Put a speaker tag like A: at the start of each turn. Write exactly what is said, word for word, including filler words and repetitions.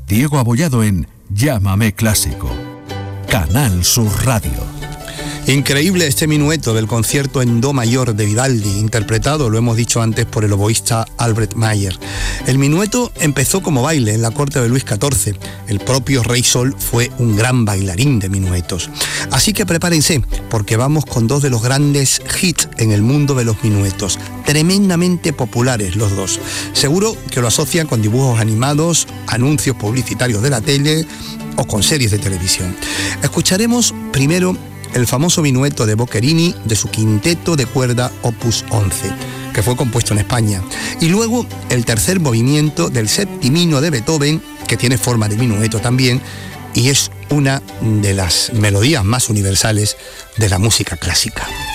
A: Diego Abollado en Llámame Clásico. Canal Sur Radio.
B: Increíble este minueto del concierto en do mayor de Vivaldi, interpretado, lo hemos dicho antes, por el oboísta Albert Mayer. El minueto empezó como baile en la corte de Luis catorce. El propio Rey Sol fue un gran bailarín de minuetos. Así que prepárense, porque vamos con dos de los grandes hits en el mundo de los minuetos. Tremendamente populares los dos. Seguro que lo asocian con dibujos animados, anuncios publicitarios de la tele o con series de televisión. Escucharemos primero el famoso minueto de Boccherini de su quinteto de cuerda Opus once, que fue compuesto en España, y luego el tercer movimiento del Septimino de Beethoven, que tiene forma de minueto también, y es una de las melodías más universales de la música clásica.